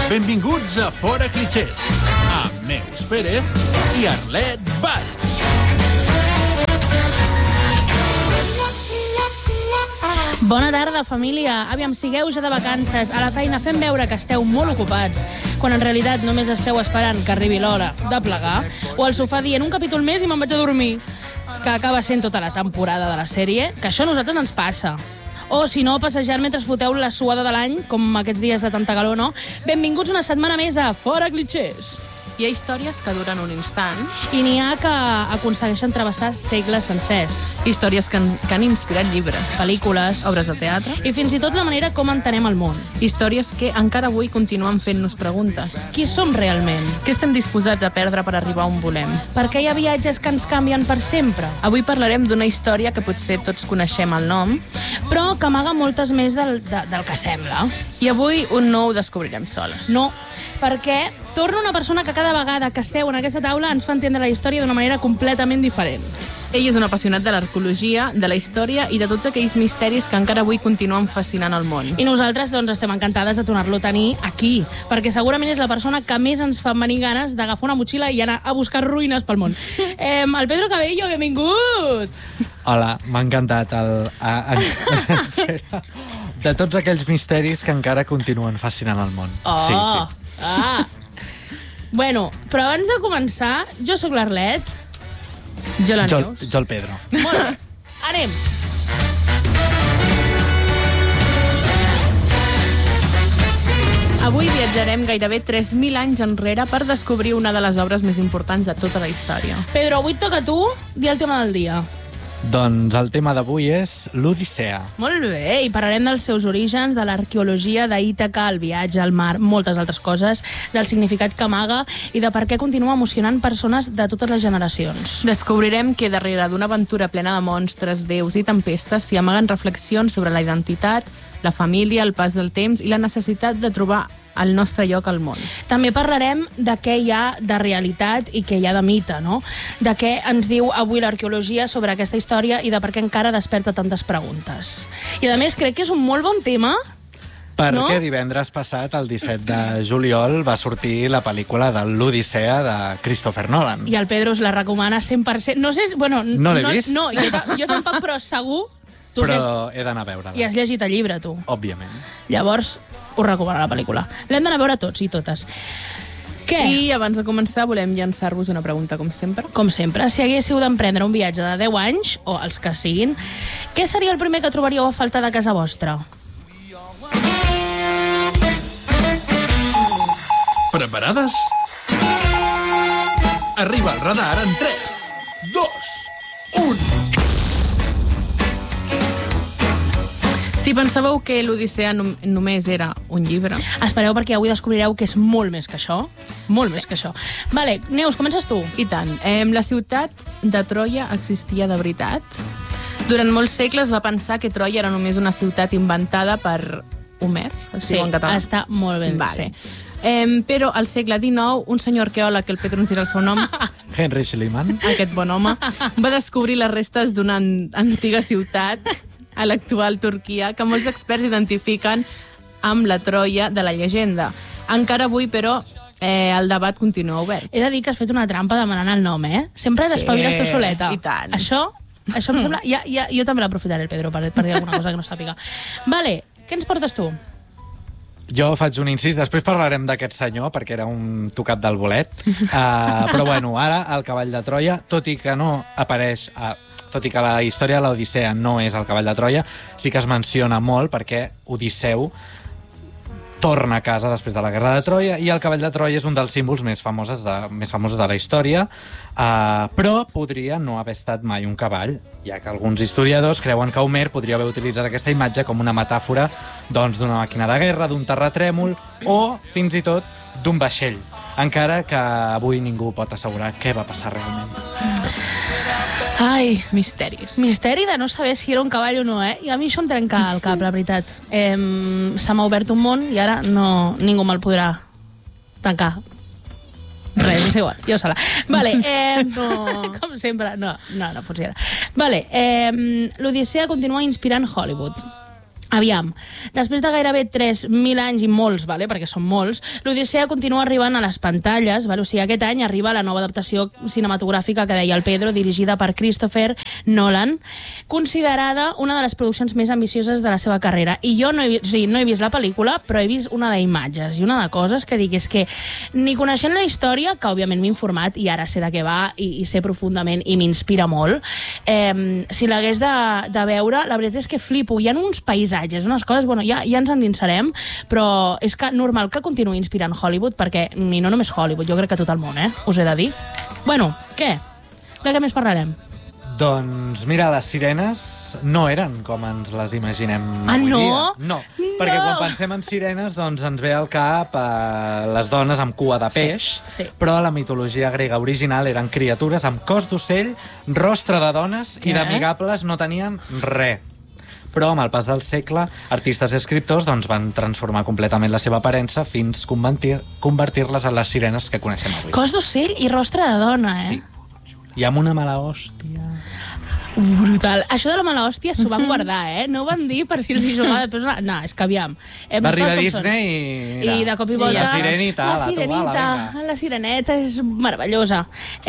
Benvinguts a Fora Clichés, amb Neus Pérez i Arlet Valls. Bona tarda, família. Aviam, sigueu ja de vacances. A la feina fem veure que esteu molt ocupats, quan en realitat només esteu esperant que arribi l'hora de plegar, o al sofà dient un capítol més i me'n vaig a dormir, que acaba sent tota la temporada de la sèrie, que això a nosaltres ens passa. O, si no, passejant mentre foteu la suada de l'any, com aquests dies de tanta calor, no? Benvinguts una setmana més a Fora Clichés. Hi ha històries que duren un instant. I n'hi ha que aconsegueixen travessar segles sencers. Històries que han inspirat llibres, Pel·lícules, obres de teatre. i fins i tot la manera com entenem el món. Històries que encara avui continuen fent-nos preguntes. Qui som realment? Què estem disposats a perdre per arribar on volem? Per què hi ha viatges que ens canvien per sempre? Avui parlarem d'una història que potser tots coneixem el nom, Però que amaga moltes més del que sembla. i avui un no ho descobrirem soles. No, perquè torna una persona que cada vegada que seu en aquesta taula ens fa entendre la història d'una manera completament diferent. Ell és un apassionat de l'arqueologia, de la història i de tots aquells misteris que encara avui continuen fascinant el món. I nosaltres doncs, estem encantades de tornar-lo a tenir aquí, perquè segurament és la persona que més ens fa venir ganes d'agafar una motxilla i anar a buscar ruïnes pel món. El Pedro Cabello, benvingut! Hola, m'ha encantat de tots aquells misteris que encara continuen fascinant el món. Oh, Sí. Ah. Bueno, però abans de començar, jo sóc l'Arlet. Jo la Jo, Neus. jo el Pedro. Molt bé, anem. Avui viatjarem gairebé 3.000 anys enrere per descobrir una de les obres més importants de tota la història. Pedro, avui et toca a tu dir el tema del dia. Doncs el tema d'avui és l'Odissea. Molt bé, i parlarem dels seus orígens, de l'arqueologia d'Ítaca, el viatge al mar, moltes altres coses, del significat que amaga i de per què continua emocionant persones de totes les generacions. Descobrirem que darrere d'una aventura plena de monstres, déus i tempestes s'hi amaguen reflexions sobre la identitat, la família, el pas del temps i la necessitat de trobar el nostre lloc al món. També parlarem de què hi ha de realitat i què hi ha de mite, no? De què ens diu avui l'arqueologia sobre aquesta història i de per què encara desperta tantes preguntes. I a més crec que és un molt bon tema. Perquè No? divendres passat, el 17 de juliol, va sortir la pel·lícula de l'Odissea de Christopher Nolan. I el Pedro us la recomana 100%. No sé, bueno, No l'he vist. No, jo tampoc, però segur tu Però he d'anar a veure-la, i has llegit el llibre, tu. òbviament. Llavors, us recomano la pel·lícula. L'hem d'anar a veure tots i totes. Què? I abans de començar volem llançar-vos una pregunta, com sempre. Com sempre, si haguéssiu d'emprendre un viatge de 10 anys, o els que siguin, què seria el primer que trobaríeu a faltar de casa vostra? Preparades? Arriba el radar en 3, 2, 1... Si pensàveu que l'Odissea només era un llibre, Espereu perquè avui descobrireu que és molt més que això. Molt més que això. Vale, Neus, comences tu. i tant, la ciutat de Troia existia de veritat. Durant molts segles va pensar que Troia era només una ciutat inventada per Homer, es diu en català. està molt ben. Vale. Sí. Però al segle XIX, un senyor arqueòleg, que el Pedro ens dirà el seu nom, Henry Schliemann. aquest bon home, va descobrir les restes d'una antiga ciutat a l'actual Turquia, que molts experts identifiquen amb la Troia de la llegenda. Encara avui, però, el debat continua obert. He de dir que has fet una trampa demanant el nom, eh? Sempre Sí, t'espaviles tu soleta. i tant. Això em sembla... Jo també l'aprofitaré, el Pedro, per dir alguna cosa que no sàpiga. Vale, què ens portes tu? Jo faig un incís, després parlarem d'aquest senyor, perquè era un tocat del bolet. Però bueno, ara el cavall de Troia, tot i que no apareix... tot i que la història de l'Odissea no és el cavall de Troia, sí que es menciona molt perquè Odisseu torna a casa després de la guerra de Troia i el cavall de Troia és un dels símbols més famosos de la història, però podria no haver estat mai un cavall, ja que alguns historiadors creuen que Homer podria haver utilitzat aquesta imatge com una metàfora doncs, d'una màquina de guerra, d'un terratrèmol o, fins i tot, d'un vaixell, encara que avui ningú pot assegurar què va passar realment. Ai, misteris. Misteri de no saber si era un cavall o no, eh? I a mi això em trenca el cap, la veritat. Se m'ha obert un món i ara ningú me'l podrà tancar. Res, és igual, jo sola. Vale, No. com sempre, no funciona. Vale, l'Odissea continua inspirant Hollywood. Aviam, després de gairebé 3.000 anys i molts, vale? Perquè són molts, l'Odissea continua arribant a les pantalles, vale? O sigui, aquest any arriba la nova adaptació cinematogràfica que deia el Pedro, dirigida per Christopher Nolan, considerada una de les produccions més ambicioses de la seva carrera. I jo no he vist la pel·lícula, però he vist una d'imatges i una de coses que dic, és que ni coneixent la història, que òbviament m'he informat i ara sé de què va i sé profundament i m'inspira molt, si l'hagués de veure, la veritat és que flipo. Hi ha uns paisatges, unes coses, bueno, ja ens endinsarem, però és que normal que continuï inspirant Hollywood, perquè, i no només Hollywood, jo crec que tot el món, us he de dir. Bueno, què? De què més parlarem? Doncs mira, les sirenes no eren com ens les imaginem avui dia. No, perquè quan pensem en sirenes doncs ens ve al cap les dones amb cua de peix, sí. Però a la mitologia grega original eren criatures amb cos d'ocell, rostre de dones i d'amigables no tenien res. Però amb el pas del segle, artistes i escriptors doncs, van transformar completament la seva aparença fins convertir-les en les sirenes que coneixem avui. Cos d'ocell i rostre de dona, Sí. I amb una mala hòstia. Brutal. Això de la mala hòstia s'ho van guardar, No ho van dir per si els hi jugava després. No, és que aviam. Va arribar a Disney i... Mira, i de cop i volta... La sirenita, la sireneta és meravellosa.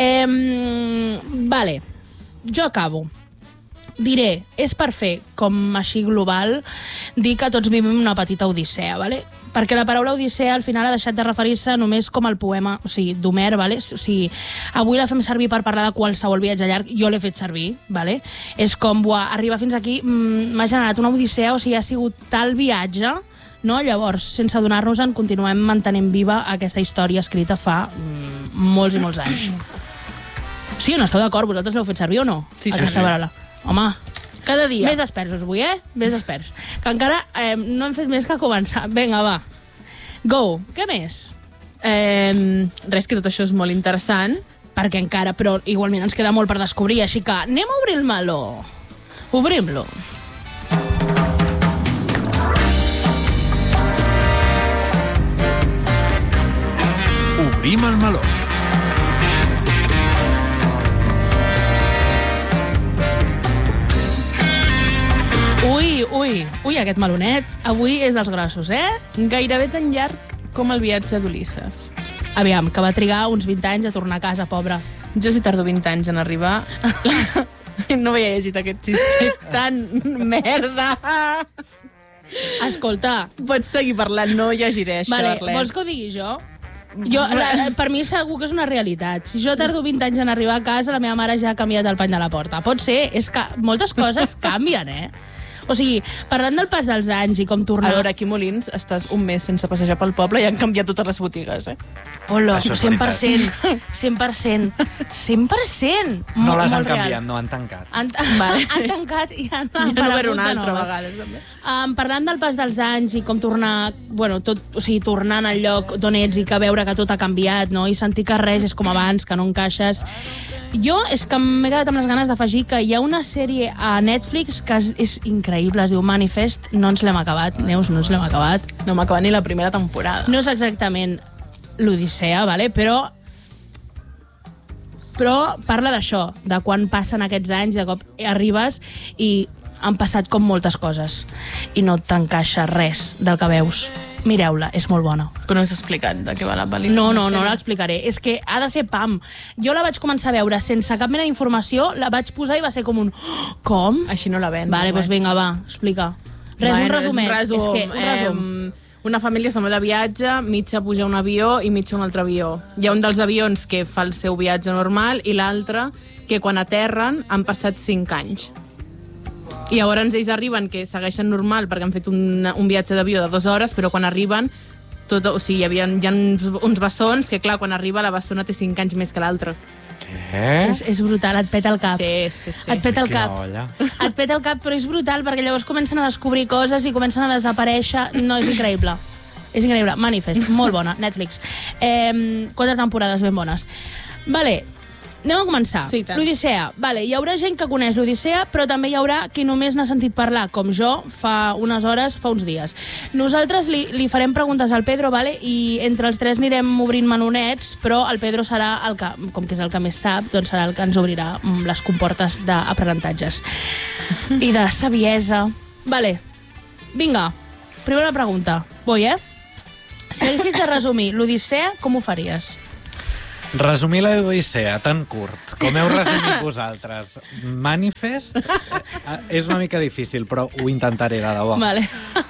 Vale, jo acabo. Diré, és per fer, com així global, dir que tots vivim una petita odissea, vale? Perquè la paraula odissea al final ha deixat de referir-se només com al poema, o sigui, d'Homer, vale? O sigui, avui la fem servir per parlar de qualsevol viatge llarg, jo l'he fet servir, vale? És com, arribar fins aquí m'ha generat una odissea, o sigui, ha sigut tal viatge, no? Llavors, sense adonar-nos-en, continuem mantenint viva aquesta història escrita fa molts i molts anys. Sí o no esteu d'acord? Vosaltres l'heu fet servir o no? Sí, aquesta paraula. Home, cada dia. Més desperts us vull, Més desperts. Que encara no hem fet més que començar. Vinga, va. Go. Què més? Res, que tot això és molt interessant. Perquè encara, però igualment ens queda molt per descobrir, així que anem a obrir el meló. Obrim-lo. Obrim el meló. Ui, aquest melonet avui és dels grossos, Gairebé tan llarg com el viatge d'Ulisses. Aviam, que va trigar uns 20 anys a tornar a casa, pobre. Jo si tardo 20 anys en arribar... No havia llegit aquest xiste tan merda. Escolta. Pots seguir parlant, no llegiré això, vale, Arlet. vols que ho digui jo? Per mi segur que és una realitat. Si jo tardo 20 anys en arribar a casa, la meva mare ja ha canviat el pany de la porta. Pot ser, és que moltes coses canvien, O sigui, parlant del pas dels anys i com tornar... A veure, aquí a Molins estàs un mes sense passejar pel poble i han canviat totes les botigues, Hola, Això és 100%. 100%. 100%. No les han molt canviat, real. no han tancat. Han tancat i han Ja no aparegut una de altra noves. vegada, també. Parlant del pas dels anys i com tornar, tornant al lloc d'on ets i que veure que tot ha canviat, no? I sentir que res és com abans, que no encaixes. Jo és que m'he quedat amb les ganes d'afegir que hi ha una sèrie a Netflix que és increïble, es diu Manifest, no ens l'hem acabat, Neus, no ens l'hem acabat. No m'ha acabat ni la primera temporada. No és exactament l'Odissea, vale? però parla d'això, de quan passen aquests anys, de cop arribes i han passat com moltes coses i no t'encaixa res del que veus. Mireu-la, és molt bona. Però no has explicat de què va la pel·lícula. No l'explicaré. És que ha de ser pam. Jo la vaig començar a veure sense cap mena d'informació, la vaig posar i va ser com un... Com? Així no la vens. Vale, doncs vinga, va, explica. Un resumet. És que, un resum. Una família se'n va de viatge, mitja puja un avió i mitja un altre avió. Hi ha un dels avions que fa el seu viatge normal i l'altre que quan aterren han passat 5 anys. I llavors ells arriben, que segueixen normal perquè han fet un viatge d'avió de 2 hores, però quan arriben, hi ha uns bessons que, clar, quan arriba la bessona té 5 anys més que l'altra. Què? És brutal, et peta el cap. Sí. Et peta el cap. Et peta el cap, però és brutal, perquè llavors comencen a descobrir coses i comencen a desaparèixer. No, és increïble. És increïble. Manifest, molt bona, Netflix. 4 temporades ben bones. Vale, anem a començar. Sí, tant. L'Odissea. Vale, hi haurà gent que coneix l'Odissea, però també hi haurà qui només n'ha sentit parlar, com jo, fa unes hores, fa uns dies. Nosaltres li farem preguntes al Pedro, vale? I entre els tres anirem obrint menonets, però el Pedro serà el que, com que és el que més sap, doncs serà el que ens obrirà les comportes d'aprenentatges. I de saviesa. Vale. Vinga, primera pregunta. Vull, Si haguessis de resumir l'Odissea, com ho faries? Resumir la Odissea tan curt com heu resumit vosaltres, Manifest, és una mica difícil, però ho intentaré, de debò. Vale.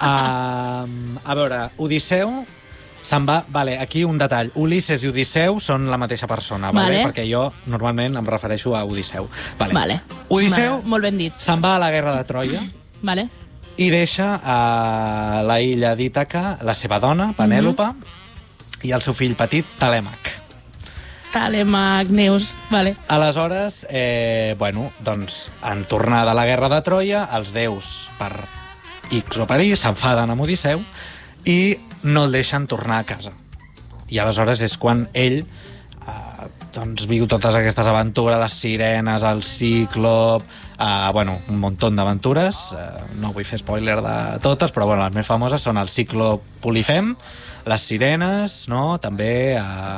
A veure, Odisseu se'n va... Vale, aquí un detall. Ulisses i Odisseu són la mateixa persona, vale? Perquè jo normalment em refereixo a Odisseu. Vale. Odisseu molt ben dit. se'n va a la guerra de Troia Vale. i deixa a la illa d'Ítaca la seva dona, Penèlope, i el seu fill petit, Telèmac. Telèmac, Neus, vale. Aleshores, doncs, en tornar de la guerra de Troia, els déus, per X o per Y, s'enfaden amb Odisseu i no el deixen tornar a casa. I aleshores és quan ell doncs, viu totes aquestes aventures, les sirenes, el cíclop, un munt d'aventures. No vull fer spoiler de totes, però les més famoses són el cíclop Polifem, les sirenes, no? També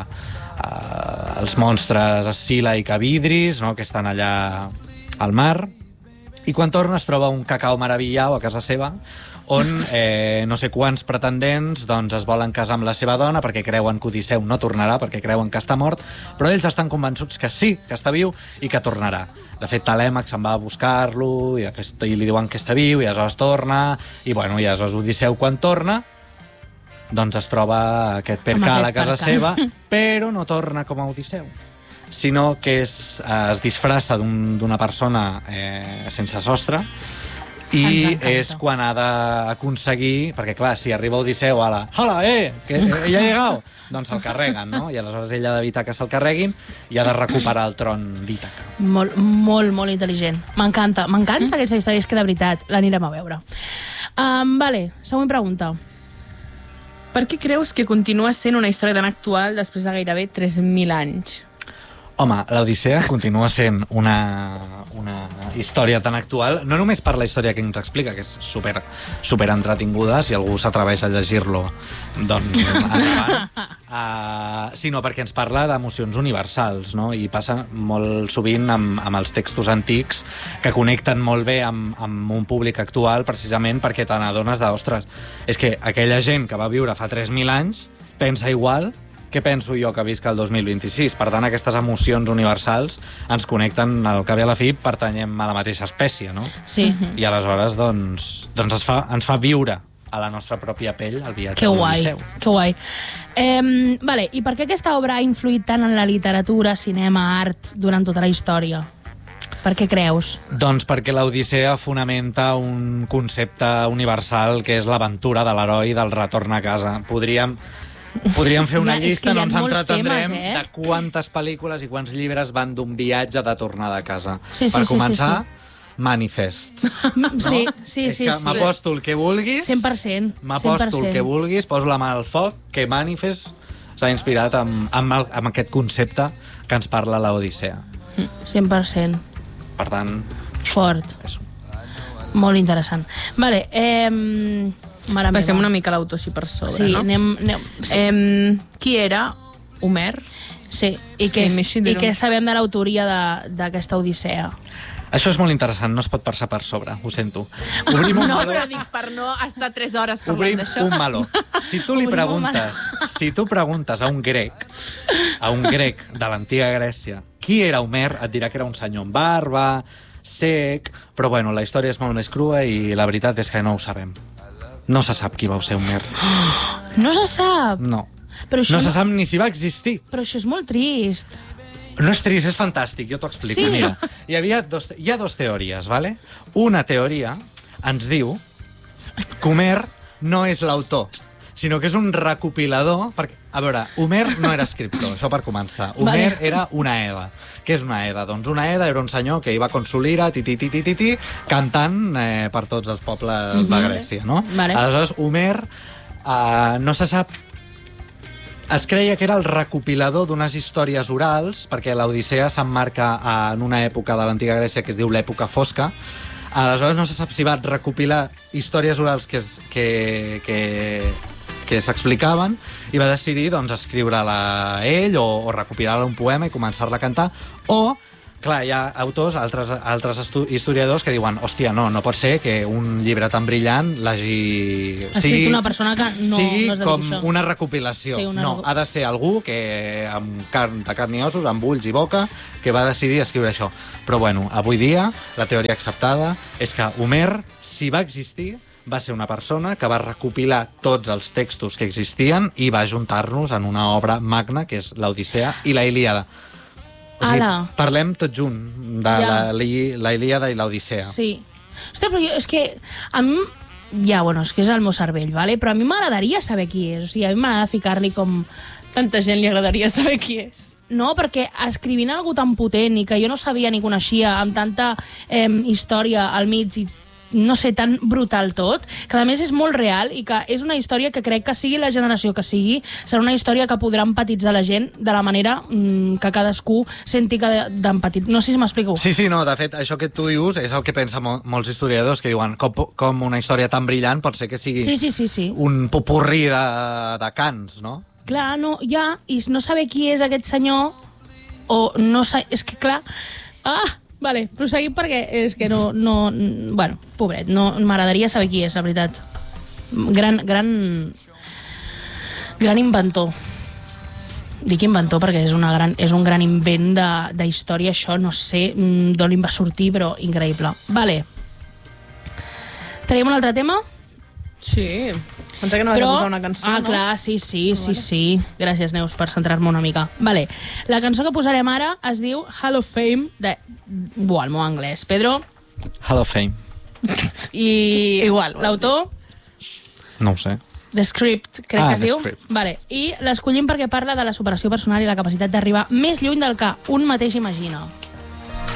els monstres Escila i Cavidris, no? Que estan allà al mar. I quan torna es troba un cacau meravillau a casa seva, on no sé quants pretendents doncs, es volen casar amb la seva dona perquè creuen que Odisseu no tornarà, perquè creuen que està mort, però ells estan convençuts que sí, que està viu i que tornarà. De fet, Telèmac se'n va a buscar-lo i li diuen que està viu i aleshores torna, i aleshores Odisseu quan torna doncs es troba aquest percal a casa seva, però no torna com a Odisseu, sinó que es disfressa d'una persona sense sostre, i és quan ha d'aconseguir, perquè clar, si arriba Odisseu a la «Hola, que ella ha llegat!», doncs se'l carreguen, no? I aleshores ell ha d'evitar que se'l carreguin i ha de recuperar el tron d'Ítaca. Molt, molt, molt intel·ligent. M'encanta aquesta història, és que de veritat l'anirem a veure. Vale, següent pregunta. Per què creus que continua sent una història tan actual després de gairebé 3.000 anys? Home, l'Odissea continua sent una història tan actual, no només per la història que ens explica, que és super entretinguda, si algú s'atreveix a llegir-lo, doncs endavant, sinó perquè ens parla d'emocions universals, no? I passa molt sovint amb els textos antics que connecten molt bé amb un públic actual, precisament perquè te n'adones de, ostres, és que aquella gent que va viure fa 3.000 anys pensa igual què penso jo que visc el 2026? Per tant, aquestes emocions universals ens connecten, al cap i a la fi, pertanyem a la mateixa espècie, no? Sí. I aleshores, doncs ens fa viure a la nostra pròpia pell el viatge a l'Odisseu. Que guai. Vale, i per què aquesta obra ha influït tant en la literatura, cinema, art, durant tota la història? Per què creus? Doncs perquè l'Odissea fonamenta un concepte universal que és l'aventura de l'heroi del retorn a casa. Podríem fer una llista, no ens entretendrem, de quantes pel·lícules i quants llibres van d'un viatge de tornada a casa. Per començar, Manifest. Sí. És que m'aposto el que vulguis, 100%. M'aposto el que vulguis, poso la mà al foc, que Manifest s'ha inspirat amb aquest concepte que ens parla l'Odissea. 100%. Per tant... Fort. Això. Molt interessant. Vale, passem una mica l'autor així per sobre, sí, no? Sí. Qui era Homer? Sí, i què sabem de l'autoria d'aquesta Odissea? Això és molt interessant, no es pot passar per sobre, ho sento. Obrim un meló. Però dic per no estar 3 hores parlant d'això. Obrim un meló. Si tu preguntes a un grec de l'antiga Grècia qui era Homer, et dirà que era un senyor amb barba, sec, però la història és molt més crua i la veritat és que no ho sabem. No se sap qui va ser Homer. No se sap? No. No se sap ni si va existir. Però això és molt trist. No és trist, és fantàstic, jo t'ho explico. Sí. Mira, hi ha dos teories, ¿vale? Una teoria ens diu que Homer no és l'autor, sinó que és un recopilador, perquè, a veure, Homer no era escriptor, això per començar. Homer era una Eda. Què és una Eda? Doncs una Eda era un senyor que iba con su lira, cantant per tots els pobles de Grècia, no? Aleshores, Homer no se sap. Es creia que era el recopilador d'unes històries orals, perquè l'Odissea s'emmarca en una època de l'antiga Grècia que es diu l'època fosca. Aleshores no se sap si va recopilar històries orals que s'explicaven i va decidir escriure-la ell o recopilar-la un poema i començar-la a cantar, o Clar, hi ha autors, altres historiadors que diuen, hòstia, no pot ser que un llibre tan brillant l'hagi... Escrit una persona que no es dedica com a això. una recopilació. Sí, ha de ser algú que amb carn i ossos, amb ulls i boca, que va decidir escriure això. Però bueno, avui dia la teoria acceptada és que Homer, si va existir, va ser una persona que va recopilar tots els textos que existien i va juntar-los en una obra magna, que és l'Odissea i la Ilíada. O sigui, parlem tot junt de la Ilíada i l'Odissea. Sí. Hòstia, però és que a mi... és que és el meu cervell, vale? Però a mi m'agradaria saber qui és. O sigui, a mi m'agrada ficar-li com... Tanta gent li agradaria saber qui és. No, perquè escrivint algú tan potent i que jo no sabia ni coneixia, amb tanta història al mig i no sé, tan brutal tot, que a més és molt real i que és una història que crec que sigui la generació que sigui, serà una història que podrà empatitzar la gent de la manera que cadascú senti que d'empatit. No sé si m'explico. Sí, no, de fet, això que tu dius és el que pensa molts historiadors, que diuen com una història tan brillant pot ser que sigui un popurrí de cants, no? Clar, no, i no saber qui és aquest senyor, o no sé, és que clar... Vale, proseguim perquè és que no... Bueno, pobret, no m'agradaria saber qui és, la veritat. Gran inventor. Dic inventor perquè és un gran invent de història, això, no sé d'on li va sortir, però increïble. Vale. Traiem un altre tema? Sí. Pensava que no vas a posar una cançó, no? Clar, sí. Gràcies, Neus, per centrar-me una mica. Vale. La cançó que posarem ara es diu Hall of Fame de... Buah, el meu anglès. Pedro? Hall of Fame. I... Igual. L'autor? No ho sé. The Script, crec que es diu. Script. Vale. I l'escollim perquè parla de la superació personal i la capacitat d'arribar més lluny del que un mateix imagina.